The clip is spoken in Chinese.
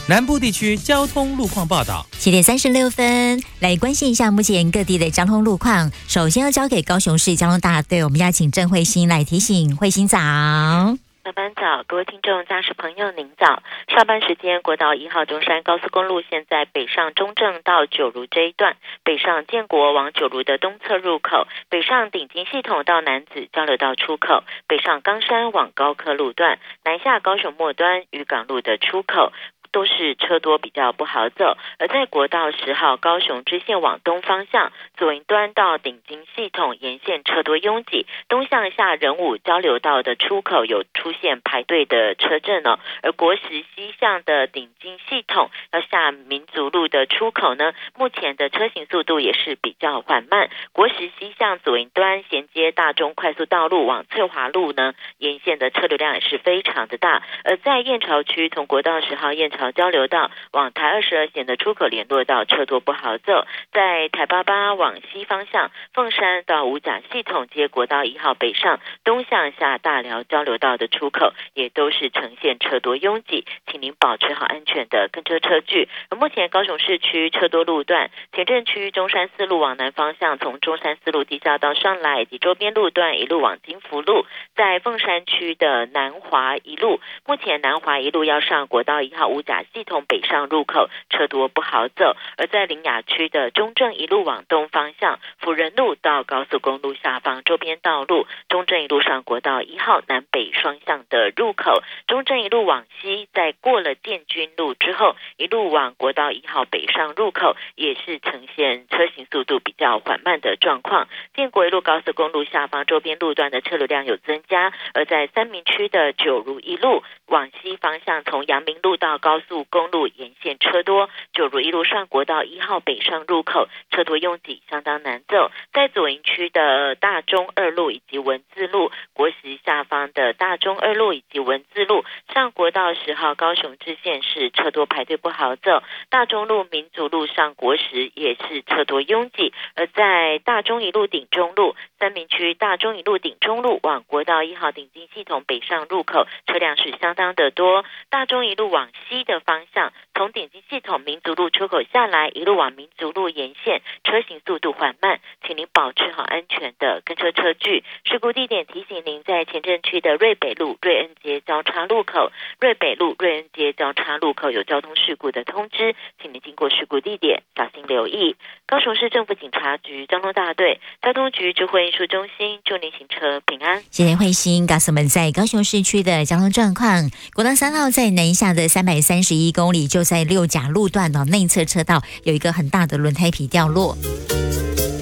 南部地区交通路况报道。 7点36分，来关心一下目前各地的交通路况。首先要交给高雄市交通大队，我们邀请郑慧欣来提醒。慧欣早。 上班早，各位听众、驾驶朋友，您早。上班时间，国道1号中山高速公路现在北上中正到九如这一段，北上建国往九如的东侧入口，北上顶金系统到楠梓交流道出口，北上冈山往高科路段，南下高雄末端渔港路的出口。都是车多比较不好走，而在国道10号高雄支线往东方向，左营端到顶金系统沿线车多拥挤，东向下仁武交流道的出口有出现排队的车阵哦。而国十西向的顶金系统要下民族路的出口呢，目前的车行速度也是比较缓慢。国十西向左营端衔接大中快速道路往翠华路呢，沿线的车流量也是非常的大。而在燕巢区，从国道10号燕巢交流道往台22线的出口联络道车多不好走，在台88往西方向凤山到五甲系统接国道1号北上东向下大寮交流道的出口也都是呈现车多拥挤，请您保持好安全的跟车车距。而目前高雄市区车多路段，前镇区中山四路往南方向从中山四路地下道上来以及周边路段一路往金福路，在凤山区的南华一路，目前南华一路要上国道1号五甲系统北上入口车多不好走。而在苓雅区的中正一路往东方向辅仁路到高速公路下方周边道路，中正一路上国道1号南北双向的入口，中正一路往西在过了建军路之后一路往国道1号北上入口也是呈现车行速度比较缓慢的状况。建国一路高速公路下方周边路段的车流量有增加，而在三民区的九如一路往西方向从阳明路到高速公路沿线车多，九如一路上国道1号北上入口车多拥挤，相当难走。在左营区的大中二路以及文字路，国十下方的大中二路以及文字路上国道10号高雄支线是车多排队不好走，大中路民族路上国十也是车多拥挤。而在大中一路顶中路三民区大中一路顶中路往国道1号顶金系统北上入口车辆是相当的多，大中一路往西的方向从顶金系统民族路出口下来一路往民族路沿线车行速度缓慢，请您保持好安全的跟车车距。事故地点提醒您，在前镇区的瑞北路瑞恩街交叉路口，瑞北路瑞恩街交叉路口有交通事故的通知，请您经过事故地点小心留意。高雄市政府警察局交通大队交通局智慧运输中心祝您行车平安。 谢谢慧欣告诉我们在高雄市区的交通状况。国道3号在南下的331公里，就在六甲路段内侧车道有一个很大的轮胎皮掉落。